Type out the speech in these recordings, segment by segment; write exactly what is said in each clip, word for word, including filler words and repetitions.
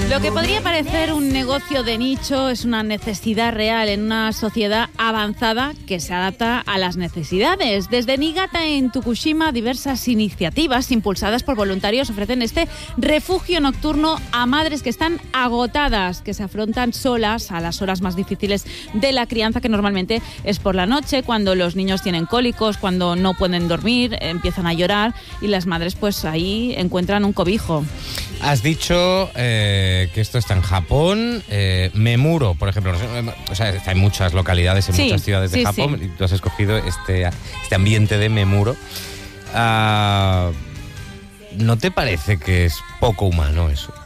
Lo que podría parecer un negocio de nicho es una necesidad real en una sociedad avanzada que se adapta a las necesidades. Desde Niigata, en Tokushima, diversas iniciativas impulsadas por voluntarios ofrecen este refugio nocturno a madres que están agotadas, que se afrontan solas a las horas más difíciles de la crianza, que normalmente es por la noche, cuando los niños tienen cólicos, cuando no pueden dormir, empiezan a llorar y las madres pues ahí encuentran un cobijo. Has dicho eh, que esto está en Japón. Eh, Memuro, por ejemplo. O sea, está en muchas localidades, en sí, muchas ciudades de sí, Japón. Sí. Y tú has escogido este, este ambiente de Memuro. Uh, ¿No te parece que es poco humano eso?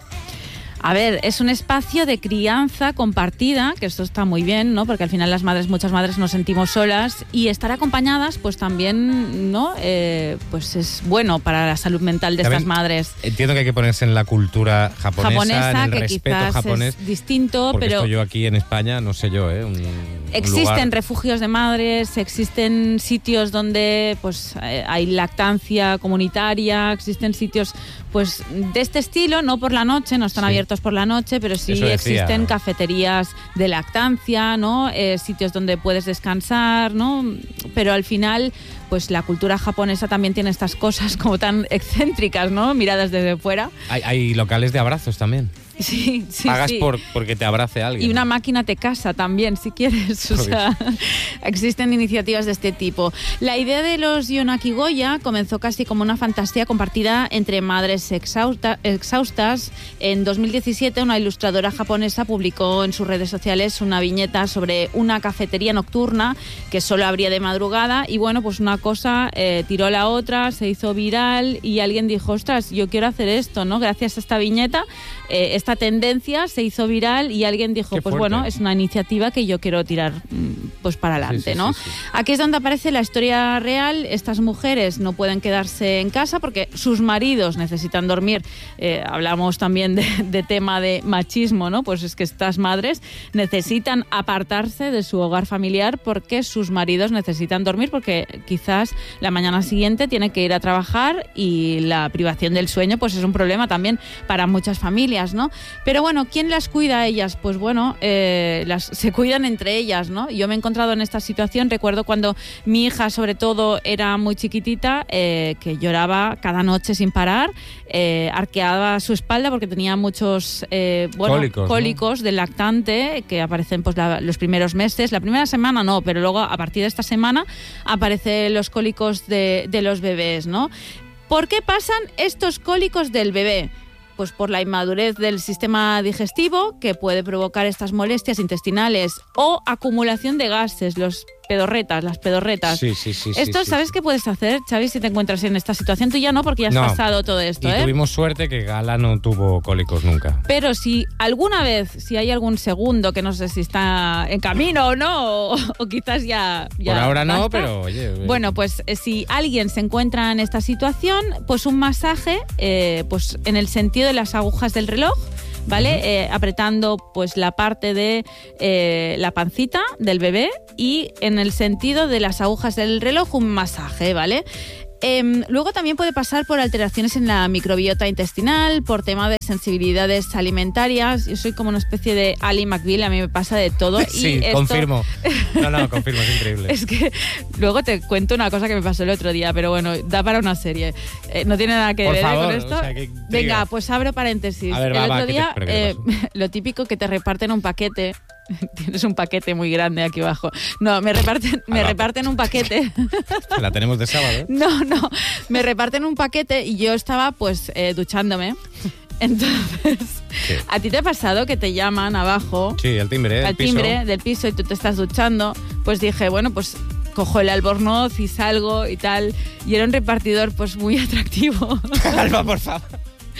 A ver, es un espacio de crianza compartida, que esto está muy bien, ¿no? Porque al final las madres, muchas madres nos sentimos solas, y estar acompañadas, pues también, ¿no? Eh, pues es bueno para la salud mental de también estas madres. Entiendo que hay que ponerse en la cultura japonesa, japonesa en el que respeto quizás japonés. Es distinto, porque pero estoy yo aquí en España, no sé yo, ¿eh? Un, existen un lugar... refugios de madres, existen sitios donde pues hay lactancia comunitaria, existen sitios pues de este estilo, no por la noche, no están sí. abiertos por la noche, pero sí existen cafeterías de lactancia, ¿no? Eh, sitios donde puedes descansar, ¿no? Pero al final, pues la cultura japonesa también tiene estas cosas como tan excéntricas, ¿no? Miradas desde fuera. Hay, hay locales de abrazos también. Sí, sí, Pagas sí. por porque te abrace alguien. Y una máquina te casa también, si quieres. O sea, existen iniciativas de este tipo. La idea de los Yonakigoya comenzó casi como una fantasía compartida entre madres exhausta, exhaustas. En dos mil diecisiete, una ilustradora japonesa publicó en sus redes sociales una viñeta sobre una cafetería nocturna que solo abría de madrugada. Y bueno, pues una cosa eh, tiró la otra, se hizo viral y alguien dijo, ostras, yo quiero hacer esto, ¿no? Gracias a esta viñeta, eh, esta tendencia se hizo viral y alguien dijo, Qué pues fuerte. Bueno, es una iniciativa que yo quiero tirar pues para adelante, sí, sí, ¿no? Sí, sí. Aquí es donde aparece la historia real. Estas mujeres no pueden quedarse en casa porque sus maridos necesitan dormir. Eh, hablamos también de, de tema de machismo, ¿no? Pues es que estas madres necesitan apartarse de su hogar familiar porque sus maridos necesitan dormir, porque quizás la mañana siguiente tienen que ir a trabajar y la privación del sueño pues es un problema también para muchas familias, ¿no? Pero bueno, ¿quién las cuida a ellas? Pues bueno, eh, las, se cuidan entre ellas, ¿no? Yo me he encontrado en esta situación, recuerdo cuando mi hija sobre todo era muy chiquitita, eh, que lloraba cada noche sin parar, eh, arqueaba su espalda porque tenía muchos eh, bueno, cólicos, cólicos, ¿no? Del lactante que aparecen pues la, los primeros meses, la primera semana no, pero luego a partir de esta semana aparecen los cólicos de, de los bebés, ¿no? ¿Por qué pasan estos cólicos del bebé? Pues por la inmadurez del sistema digestivo, que puede provocar estas molestias intestinales, o acumulación de gases, los pedorretas, las pedorretas. Sí, sí, sí. Esto, sí, ¿sabes sí. qué puedes hacer, Xavi, si te encuentras en esta situación? Tú ya no, porque ya has no. pasado todo esto, y ¿eh? tuvimos suerte que Gala no tuvo cólicos nunca. Pero si alguna vez, si hay algún segundo, que no sé si está en camino o no, o, o quizás ya, ya Por ahora basta. no, pero oye... Bueno, pues eh, si alguien se encuentra en esta situación, pues un masaje, eh, pues en el sentido de las agujas del reloj, ¿vale? Uh-huh. Eh, apretando pues la parte de eh, la pancita del bebé y en el sentido de las agujas del reloj un masaje, ¿vale? Eh, luego también puede pasar por alteraciones en la microbiota intestinal, por tema de sensibilidades alimentarias. Yo soy como una especie de Ali McBeal, a mí me pasa de todo. Sí, y esto... confirmo. No, no, confirmo, es increíble. Es que luego te cuento una cosa que me pasó el otro día, pero bueno, da para una serie. Eh, no tiene nada que Por ver favor, con esto. O sea, que Venga, pues abro paréntesis. A ver, el va, otro va, día, ¿qué te, eh, lo típico que te reparten un paquete. Tienes un paquete muy grande aquí abajo. No, me reparten, me reparten un paquete. La tenemos de sábado, ¿eh? No, no, me reparten un paquete y yo estaba pues eh, duchándome. Entonces, sí. ¿A ti te ha pasado que te llaman abajo? Sí, el timbre, al el piso. timbre del piso y tú te estás duchando? Pues dije, bueno, pues cojo el albornoz y salgo y tal. Y era un repartidor pues muy atractivo. Alba, por favor.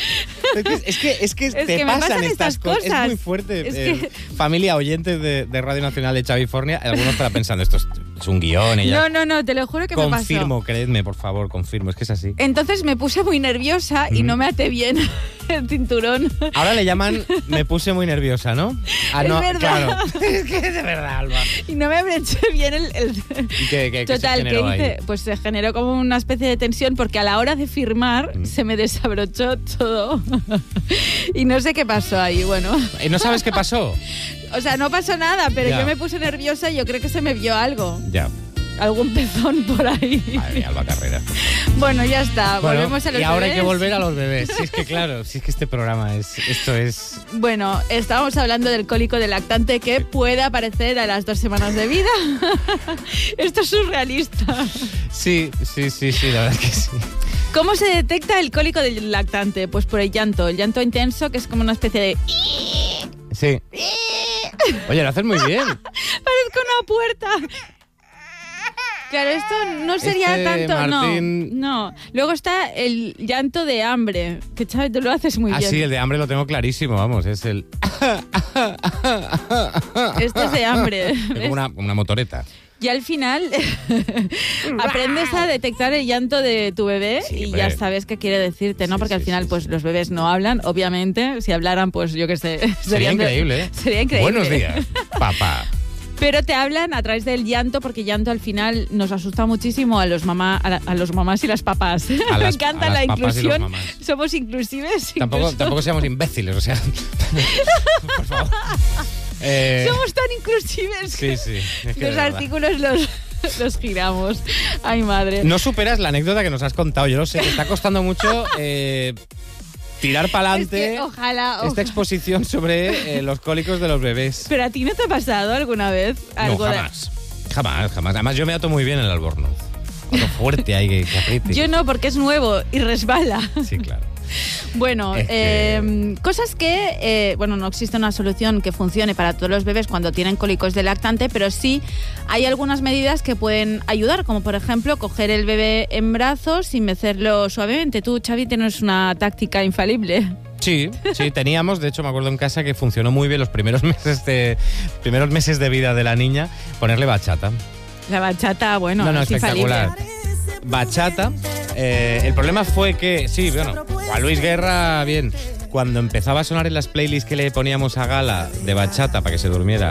Es que, es que, es que es te que pasan, pasan estas estas cosas. cosas. Es muy fuerte. Es eh, que... Familia oyente de, de Radio Nacional de Chavifornia, algunos estarán pensando, esto es, es un guión. Y ya. No, no, no, te lo juro que me pasó. Confirmo, creedme, por favor, confirmo, es que es así. Entonces me puse muy nerviosa y mm. no me até bien. el cinturón. Ahora le llaman me puse muy nerviosa, ¿no? Ah, es no, verdad. Claro. Es que es de verdad, Alba. Y no me habré hecho bien el... el... ¿Y qué, qué, Total, qué se que generó hice, ahí? pues se generó como una especie de tensión porque a la hora de firmar Mm. se me desabrochó todo. Y no sé qué pasó ahí, bueno. ¿Y no sabes qué pasó? O sea, no pasó nada, pero Ya. yo me puse nerviosa y yo creo que se me vio algo. Ya. Algún pezón por ahí. Madre mía, Alba Carrera. Bueno, ya está. Bueno, Volvemos a los y ahora hay que bebés. volver a los bebés. Si es que claro, si es que este programa es... Esto es... Bueno, estábamos hablando del cólico del lactante que puede aparecer a las dos semanas de vida. Esto es surrealista. Sí, sí, sí, sí, la verdad es que sí. ¿Cómo se detecta el cólico del lactante? Pues por el llanto. El llanto intenso, que es como una especie de... Sí. Oye, lo haces muy bien. Parezco una puerta. Claro, esto no sería Este tanto... Martín- No, no. Luego está el llanto de hambre, que Xavi, tú lo haces muy Ah, bien. sí, el de hambre lo tengo clarísimo, vamos, es el... Este es de hambre. Es ¿ves? como una, una motoreta. Y al final aprendes a detectar el llanto de tu bebé Sí, y hombre. ya sabes qué quiere decirte, ¿no? Sí, Porque al sí, final, sí, pues sí. los bebés no hablan, obviamente. Si hablaran, pues yo qué sé. Sería serían de- increíble, ¿eh? Sería increíble. Buenos días, papá. Pero te hablan a través del llanto, porque llanto al final nos asusta muchísimo a los mamá, a, la- a los mamás y las papás. A Me las- encanta a las la papás y los inclusión. mamás. Somos inclusives. Tampoco, incluso. tampoco seamos imbéciles, o sea... Por favor. Eh, Somos tan inclusives Sí, sí. Es que de los verdad. artículos los, los giramos. Ay, madre. No superas la anécdota que nos has contado. Yo lo sé, te está costando mucho eh, tirar para Es adelante que ojalá, esta ojalá. exposición sobre eh, los cólicos de los bebés. ¿Pero a ti no te ha pasado alguna vez algo no, de- jamás. Jamás, jamás. Además, yo me ato muy bien el albornoz. Algo fuerte ahí que, que apriete. Yo no, porque es nuevo y resbala. Sí, claro. Bueno, Es que- eh, cosas que, eh, bueno, no existe una solución que funcione para todos los bebés cuando tienen cólicos de lactante, pero sí hay algunas medidas que pueden ayudar, como por ejemplo coger el bebé en brazos y mecerlo suavemente. Tú, Xavi, tienes una táctica infalible. Sí, sí, teníamos, de hecho me acuerdo en casa que funcionó muy bien los primeros meses de primeros meses de vida de la niña, ponerle bachata. La bachata, bueno, no, no, es infalible. espectacular. Bachata. Eh, el problema fue que, sí, bueno, Juan Luis Guerra, bien, cuando empezaba a sonar en las playlists que le poníamos a Gala de bachata para que se durmiera,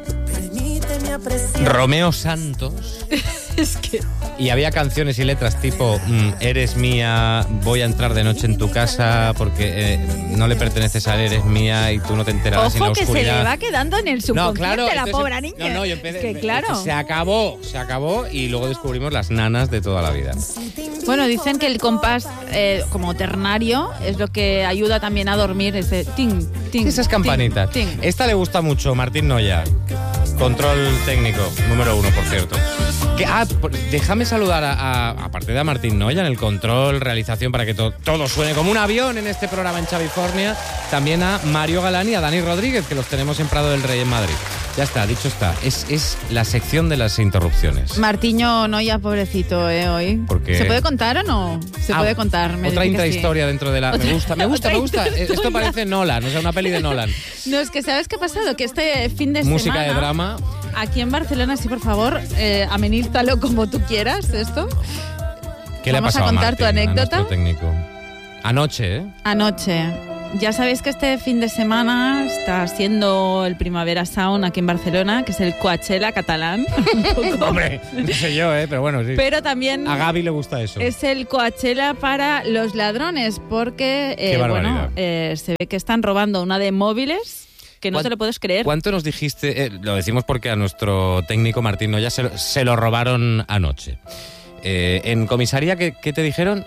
Romeo Santos, Es que... y había canciones y letras tipo mm, eres mía, voy a entrar de noche en tu casa porque eh, no le perteneces a él, eres mía y tú no te enterarás en la Ojo que se oscuridad. le va quedando en el No, subconsciente claro, la entonces- pobre niña. No, no, yo empecé, Es que me- claro. se acabó, se acabó y luego descubrimos las nanas de toda la vida. Bueno, dicen que el compás eh, como ternario es lo que ayuda también a dormir, ese ting, ting. Esas ting, campanitas. ting. Esta le gusta mucho, Martín Noya. Control técnico, número uno, por cierto. Que, ah, por- déjame saludar a, a, aparte de a Martín Noya en el control, realización, para que to- todo suene como un avión en este programa en Chavifornia. También a Mario Galán y a Dani Rodríguez, que los tenemos en Prado del Rey en Madrid. Ya está, dicho está. Es, es la sección de las interrupciones. Martiño Noya, pobrecito, ¿eh? Hoy. Porque- ¿Se puede contar o no? Se Ah, puede contar. me Otra dice que sí. intrahistoria dentro de la... Me Otra- gusta, me gusta, me otra gusta. Esto intrahistoria. parece Nolan, o sea, una peli de Nolan. No, es que ¿sabes qué ha pasado? Que este fin de Música semana... de drama. Aquí en Barcelona, sí, por favor, eh, amenízalo como tú quieras, esto. ¿Qué le ha Vamos a pasado contar Martín, tu anécdota. a nuestro técnico? Anoche, ¿eh? Anoche. Ya sabéis que este fin de semana está siendo el Primavera Sound aquí en Barcelona, que es el Coachella catalán. un poco. Hombre, no sé yo, ¿eh? Pero bueno, sí. Pero también A Gaby le gusta eso. es el Coachella para los ladrones, porque eh, Qué bueno, barbaridad. eh, se ve que están robando una de móviles que no ¿Cuán- te lo puedes creer. ¿Cuánto nos dijiste? Eh, lo decimos porque a nuestro técnico Martín Noya se lo, se lo robaron anoche. Eh, en comisaría, ¿qué, qué te dijeron?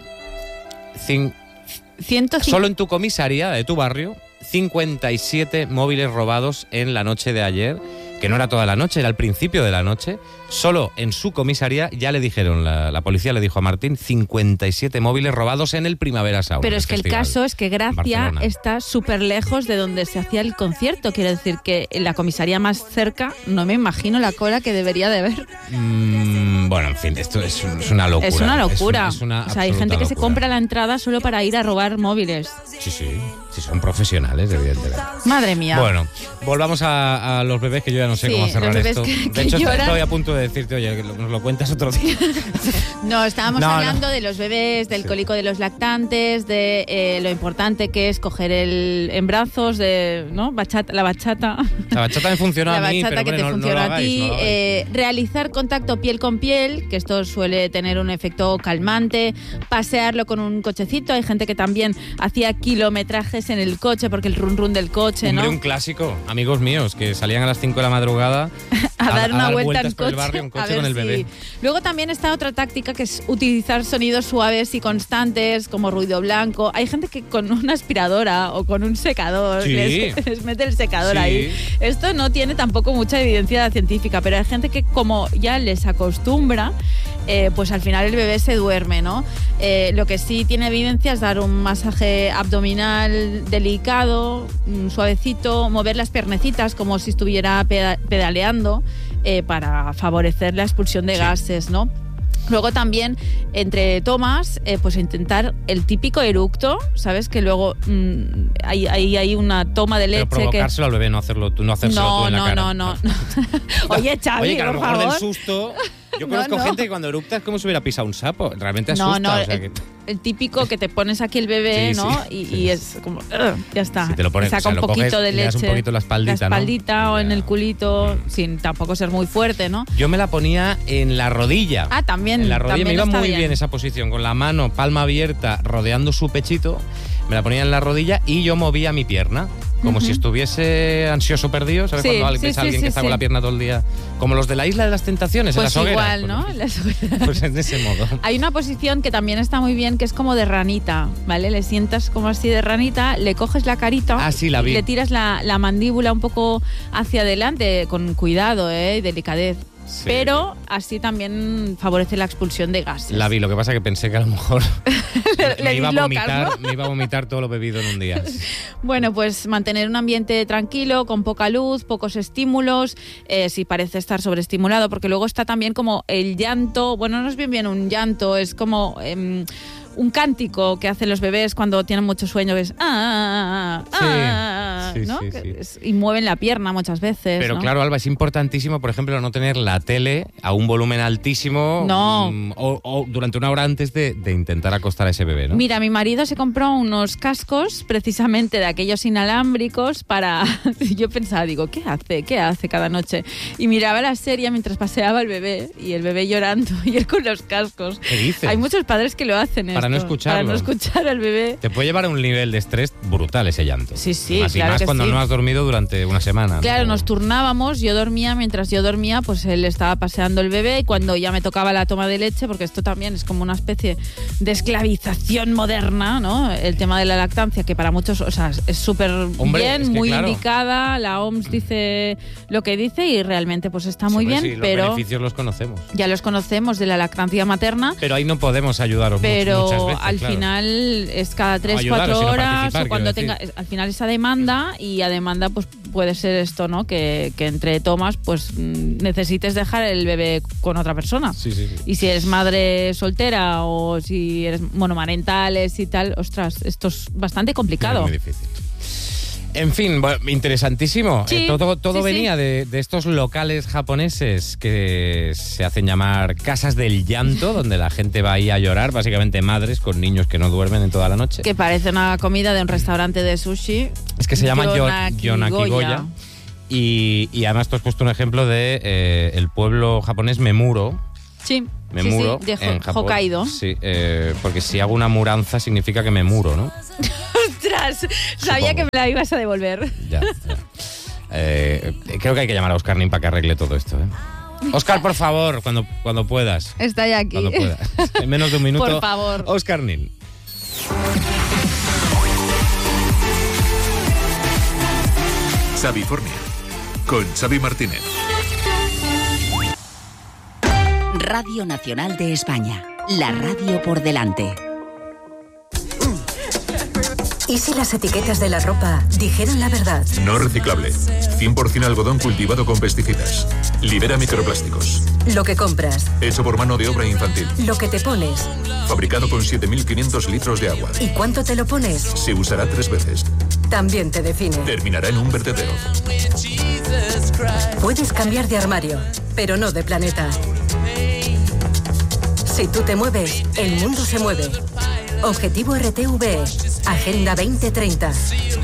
Cin- ciento cincuenta solo en tu comisaría de tu barrio, cincuenta y siete móviles robados en la noche de ayer, que no era toda la noche, era el principio de la noche. Solo en su comisaría ya le dijeron, la, la policía le dijo a Martín, cincuenta y siete móviles robados en el Primavera Sound. Pero es que el festival. caso es que Gracia Barcelona. está súper lejos de donde se hacía el concierto. Quiero decir que en la comisaría más cerca no me imagino la cola que debería de haber. Mm, Bueno, en fin, esto es, es una locura. Es una locura. Es, es una o sea, hay gente que locura. se compra la entrada solo para ir a robar móviles. Sí, sí. Sí, son profesionales, evidentemente. Madre mía. Bueno, volvamos a, a los bebés, que yo ya no sé sí, cómo cerrar los bebés esto. Que, de que hecho, lloran. estoy a punto de decirte, oye, que nos lo cuentas otro día. No, estábamos no, hablando no. de los bebés, del sí. cólico de los lactantes, de eh, lo importante que es coger el en brazos, de ¿no? bachata, la bachata. La bachata me funciona la a mí, bachata pero que bueno, te no, funciona no lo hagáis, a ti. no lo hagáis. Eh, realizar contacto piel con piel, que esto suele tener un efecto calmante. Pasearlo con un cochecito. Hay gente que también hacía kilometrajes en el coche, porque el run run del coche, Hombre, ¿no? un clásico. Amigos míos que salían a las cinco de la madrugada a, a dar una a dar vuelta en por el coche, barrio en a coche ver con el si- bebé. Luego también está otra táctica, que es utilizar sonidos suaves y constantes, como ruido blanco. Hay gente que con una aspiradora o con un secador Sí. les, les mete el secador Sí. ahí. Esto no tiene tampoco mucha evidencia científica, pero hay gente que como ya les acostumbra, eh, pues al final el bebé se duerme, ¿no? Eh, lo que sí tiene evidencia es dar un masaje abdominal delicado, mm, suavecito, mover las piernecitas como si estuviera peda- pedaleando, eh, para favorecer la expulsión de Sí. gases, ¿no? Luego también, entre tomas, eh, pues intentar el típico eructo, ¿sabes? Que luego mm, hay, hay, hay una toma de leche Pero que... provocárselo al bebé, no hacerlo tú, no hacérselo No, tú en la no, cara. no, no, no. Oye, Xavi, Oye, que a lo por mejor favor. del susto. Yo No, conozco no. gente que cuando eructa es como si hubiera pisado un sapo. Realmente No, asusta. no, o sea el, que... el típico que te pones aquí el bebé, Sí, ¿no? sí, y, sí. y es como, "Ugh", ya está. Si te lo pones, Saca o sea, un lo poquito coges de y le das leche. un poquito la espaldita, ¿no? La espaldita o en Ya. el culito, sin tampoco ser muy fuerte, ¿no? Yo me la ponía en la rodilla. Ah, también. En la rodilla también me iba está muy bien. esa posición, con la mano, palma abierta, rodeando su pechito. Me la ponía en la rodilla y yo movía mi pierna. Como Ujú. si estuviese ansioso perdido, ¿sabes? Sí, Cuando alguien, sí, ves a sí, alguien sí, que está sí. con la pierna todo el día. Como los de la Isla de las Tentaciones, Pues en las hogueras. igual, ¿no? Pues, Las hogueras. pues en ese modo. Hay una posición que también está muy bien, que es como de ranita, ¿vale? Le sientas como así de ranita, le coges la carita, Ah, sí, la vi. y le tiras la, la mandíbula un poco hacia adelante, con cuidado, ¿eh? Y delicadez. Sí. Pero así también favorece la expulsión de gases. La vi, lo que pasa que pensé que a lo mejor Le- me, le iba a dislocas, vomitar, ¿no? me iba a vomitar todo lo bebido en un día. Bueno, pues mantener un ambiente tranquilo, con poca luz, pocos estímulos, eh, si parece estar sobreestimulado, porque luego está también como el llanto, bueno, no es bien bien un llanto, es como... em, un cántico que hacen los bebés cuando tienen mucho sueño, que es ah, ah, ah, Sí, sí, ¿no? sí, Que sí. es- y mueven la pierna muchas veces. Pero ¿no? claro, Alba, es importantísimo, por ejemplo, no tener la tele a un volumen altísimo No. mm, o, o durante una hora antes de, de intentar acostar a ese bebé, ¿no? Mira, mi marido se compró unos cascos precisamente de aquellos inalámbricos para... Yo pensaba, digo, ¿qué hace? ¿Qué hace cada noche? Y miraba la serie mientras paseaba el bebé y el bebé llorando y él con los cascos. ¿Qué dices? Hay muchos padres que lo hacen Para no esto, escucharlo. Para no escuchar al bebé. Te puede llevar a un nivel de estrés brutal ese llanto. Sí, sí, Más y claro más que cuando sí. no has dormido durante una semana. ¿no? Claro, nos turnábamos, yo dormía, mientras yo dormía, pues él estaba paseando el bebé y cuando ya me tocaba la toma de leche, porque esto también es como una especie de esclavización moderna, ¿no? El tema de la lactancia, que para muchos, o sea, es súper Hombre, bien, es que muy claro. indicada, la O M S dice lo que dice y realmente pues está Sí, muy hombre, bien, sí, los pero beneficios los conocemos. ya los conocemos de la lactancia materna. Pero ahí no podemos ayudaros mucho- Pero muchas veces, al claro. final es cada tres, ayudaros, cuatro sino horas participar, o cuando quiero tenga, decir. es- al final esa demanda y a demanda pues puede ser esto, ¿no? Que, que entre tomas pues mm, necesites dejar el bebé con otra persona. Sí, sí, sí. Y si eres madre soltera o si eres monomarentales y tal, ostras, esto es bastante complicado. Es muy difícil. En fin, bueno, interesantísimo. Sí, Eh, todo todo sí, venía sí. De, de estos locales japoneses que se hacen llamar casas del llanto, donde la gente va ahí a llorar, básicamente madres con niños que no duermen en toda la noche. Que parece una comida de un restaurante de sushi. Es que se llama Yo- Yonakigoya. Yonakigoya. Y, y además tú has puesto un ejemplo de eh, el pueblo japonés Memuro. Sí, Memuro sí, sí, de Ho- en Japón. Hokkaido. Sí, eh, porque si hago una mudanza significa que me muro, ¿no? ¡Ostras! Sabía Supongo. que me la ibas a devolver. Ya, ya. Eh, creo que hay que llamar a Óscar Nin para que arregle todo esto. ¿eh? Óscar, por favor, cuando, cuando puedas. Está ya aquí. Cuando puedas. En menos de un minuto. Por favor. Óscar Nin. Xavifornia, con Xavi Martínez. Radio Nacional de España, la radio por delante. ¿Y si las etiquetas de la ropa dijeran la verdad? No reciclable. cien por ciento algodón cultivado con pesticidas. Libera microplásticos. Lo que compras. Hecho por mano de obra infantil. Lo que te pones. Fabricado con siete mil quinientos litros de agua. ¿Y cuánto te lo pones? Se usará tres veces. También te define. Terminará en un vertedero. Puedes cambiar de armario, pero no de planeta. Si tú te mueves, el mundo se mueve. Objetivo R T V E. Agenda veinte treinta.